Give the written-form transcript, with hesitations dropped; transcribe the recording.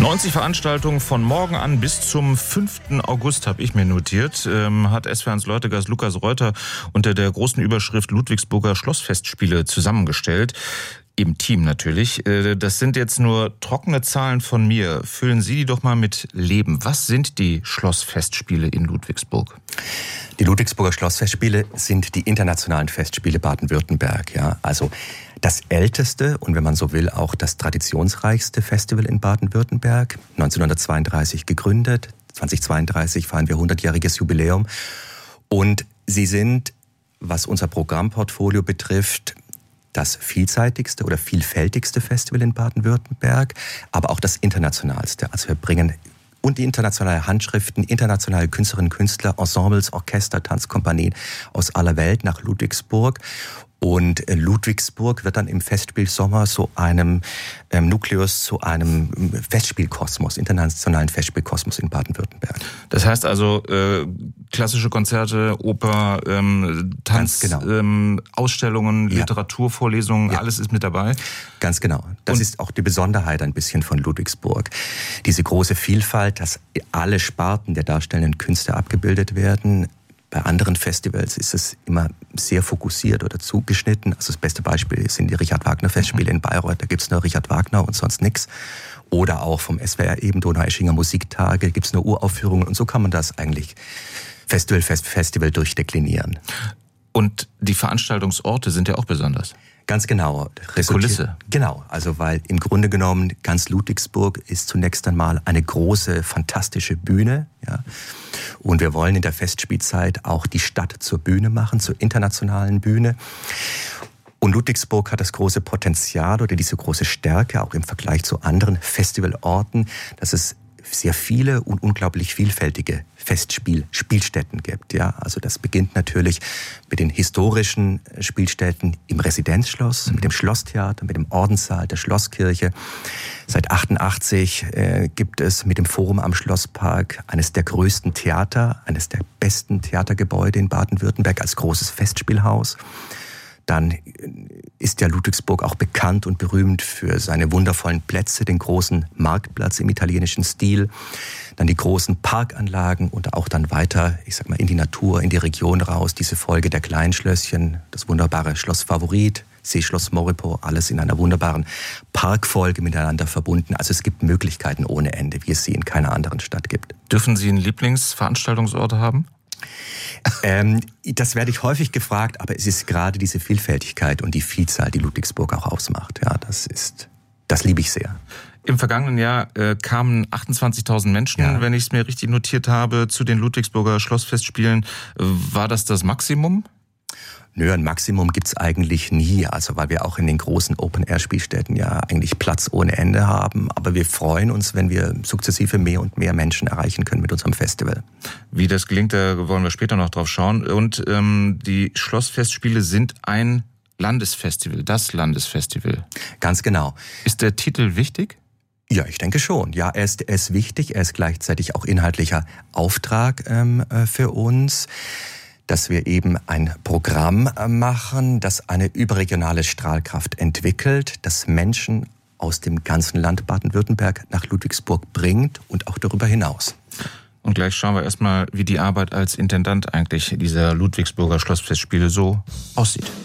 90 Veranstaltungen von morgen an bis zum 5. August, habe ich mir notiert, hat SWR1 Leutegast Lukas Reuter unter der großen Überschrift Ludwigsburger Schlossfestspiele zusammengestellt. Im Team natürlich. Das sind jetzt nur trockene Zahlen von mir. Füllen Sie die doch mal mit Leben. Was sind die Schlossfestspiele in Ludwigsburg? Die Ludwigsburger Schlossfestspiele sind die internationalen Festspiele Baden-Württemberg. Ja, also das älteste und wenn man so will auch das traditionsreichste Festival in Baden-Württemberg. 1932 gegründet. 2032 feiern wir 100-jähriges Jubiläum. Und sie sind, was unser Programmportfolio betrifft, das vielseitigste oder vielfältigste Festival in Baden-Württemberg, aber auch das internationalste. Also wir bringen und die internationale Handschriften, internationale Künstlerinnen und Künstler, Ensembles, Orchester, Tanzkompanien aus aller Welt nach Ludwigsburg. Und Ludwigsburg wird dann im Festspielsommer zu einem Nukleus, zu einem Festspielkosmos, internationalen Festspielkosmos in Baden-Württemberg. Das heißt also klassische Konzerte, Oper, Tanz, genau. Ausstellungen, ja. Literaturvorlesungen, ja. Alles ist mit dabei? Ganz genau. Das ist auch die Besonderheit ein bisschen von Ludwigsburg. Diese große Vielfalt, dass alle Sparten der darstellenden Künste abgebildet werden. Bei anderen Festivals ist es immer sehr fokussiert oder zugeschnitten. Also das beste Beispiel sind die Richard-Wagner-Festspiele in Bayreuth. Da gibt's nur Richard Wagner und sonst nichts. Oder auch vom SWR eben Donaueschinger Musiktage gibt's nur Uraufführungen. Und so kann man das eigentlich Festival durchdeklinieren. Und die Veranstaltungsorte sind ja auch besonders. Ganz genau. Die Kulisse. Genau, also weil im Grunde genommen ganz Ludwigsburg ist zunächst einmal eine große, fantastische Bühne. Ja. Und wir wollen in der Festspielzeit auch die Stadt zur Bühne machen, zur internationalen Bühne. Und Ludwigsburg hat das große Potenzial oder diese große Stärke, auch im Vergleich zu anderen Festivalorten, dass es sehr viele und unglaublich vielfältige Festspielstätten gibt. Ja, also das beginnt natürlich mit den historischen Spielstätten im Residenzschloss, mit dem Schlosstheater, mit dem Ordenssaal der Schlosskirche. Seit 88 gibt es mit dem Forum am Schlosspark eines der größten Theater, eines der besten Theatergebäude in Baden-Württemberg als großes Festspielhaus. Dann ist ja Ludwigsburg auch bekannt und berühmt für seine wundervollen Plätze, den großen Marktplatz im italienischen Stil, dann die großen Parkanlagen und auch dann weiter, ich sag mal, in die Natur, in die Region raus, diese Folge der Kleinschlösschen, das wunderbare Schloss Favorit, Seeschloss Moripour, alles in einer wunderbaren Parkfolge miteinander verbunden. Also es gibt Möglichkeiten ohne Ende, wie es sie in keiner anderen Stadt gibt. Dürfen Sie einen Lieblingsveranstaltungsort haben? Das werde ich häufig gefragt, aber es ist gerade diese Vielfältigkeit und die Vielzahl, die Ludwigsburg auch ausmacht. Ja, das liebe ich sehr. Im vergangenen Jahr kamen 28.000 Menschen, ja. Wenn ich es mir richtig notiert habe, zu den Ludwigsburger Schlossfestspielen. War das Maximum? Nö, ein Maximum gibt's eigentlich nie, also weil wir auch in den großen Open-Air-Spielstätten ja eigentlich Platz ohne Ende haben. Aber wir freuen uns, wenn wir sukzessive mehr und mehr Menschen erreichen können mit unserem Festival. Wie das gelingt, da wollen wir später noch drauf schauen. Und die Schlossfestspiele sind ein Landesfestival, das Landesfestival. Ganz genau. Ist der Titel wichtig? Ja, ich denke schon. Ja, er ist wichtig, er ist gleichzeitig auch inhaltlicher Auftrag für uns, dass wir eben ein Programm machen, das eine überregionale Strahlkraft entwickelt, das Menschen aus dem ganzen Land Baden-Württemberg nach Ludwigsburg bringt und auch darüber hinaus. Und gleich schauen wir erstmal, wie die Arbeit als Intendant eigentlich dieser Ludwigsburger Schlossfestspiele so aussieht.